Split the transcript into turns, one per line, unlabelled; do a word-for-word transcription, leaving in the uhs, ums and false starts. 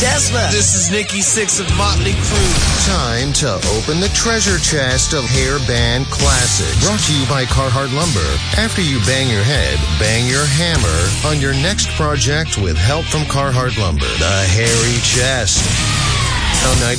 Ledesma.
This is Nikki Sixx of Motley Crue.
Time to open the treasure chest of hair band classics. Brought to you by Carhartt Lumber. After you bang your head, bang your hammer on your next project with help from Carhartt Lumber. The Hairy Chest. On ninety